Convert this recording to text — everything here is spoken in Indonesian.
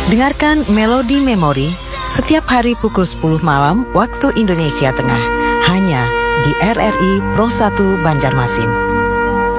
Dengarkan Melodi Memori setiap hari pukul 10 malam waktu Indonesia Tengah, hanya di RRI Pro 1 Banjarmasin.